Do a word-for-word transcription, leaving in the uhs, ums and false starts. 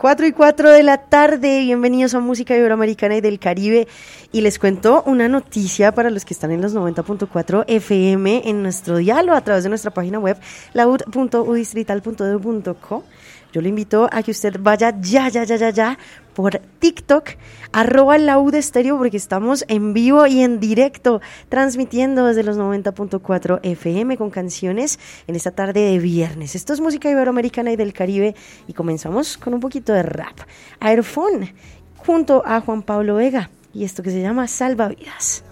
cuatro y cuatro de la tarde, bienvenidos a Música Iberoamericana y del Caribe. Y les cuento una noticia para los que están en los noventa punto cuatro F M en nuestro diálogo a través de nuestra página web, laud punto u distrital punto e d u punto co. Yo le invito a que usted vaya ya, ya, ya, ya, ya por TikTok, arroba Laud Estéreo, porque estamos en vivo y en directo, transmitiendo desde los noventa punto cuatro F M con canciones en esta tarde de viernes. Esto es Música Iberoamericana y del Caribe y comenzamos con un poquito de rap. Aerofón, junto a Juan Pablo Vega, y esto que se llama Salvavidas.